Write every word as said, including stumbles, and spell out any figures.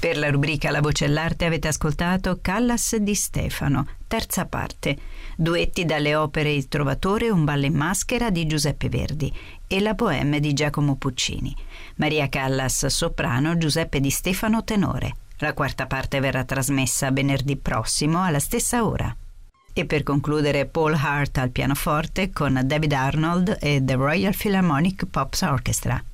Per la rubrica La voce e l'arte avete ascoltato Callas di Stefano, terza parte, duetti dalle opere Il Trovatore e Un ballo in maschera di Giuseppe Verdi e La Bohème di Giacomo Puccini. Maria Callas soprano, Giuseppe Di Stefano tenore. La quarta parte verrà trasmessa venerdì prossimo alla stessa ora. E per concludere Paul Hart al pianoforte con David Arnold e The Royal Philharmonic Pops Orchestra.